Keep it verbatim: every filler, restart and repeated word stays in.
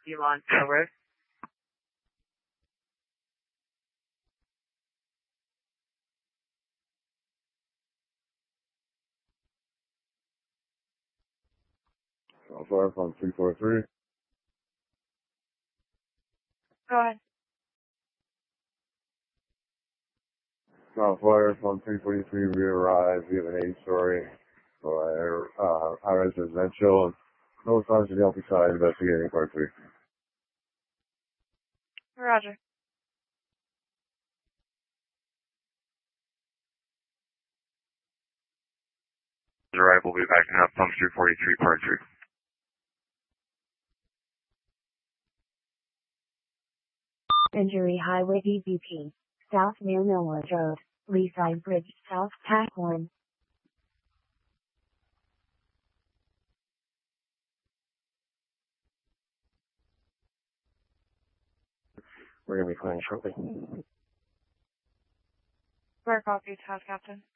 Elon Tower. Alpha from three four three. Go ahead. Alpha from three forty-three, we arrived. We have an eight-story for uh, high-rise residential. No signs of the Alpha side, investigating part three. Roger. Arrival will be backing up from three forty-three, part three. Injury Highway D V P, South near Millwood Road, Leaside Bridge, South, Tack one. We're going to be calling shortly. Square copy, Task Captain.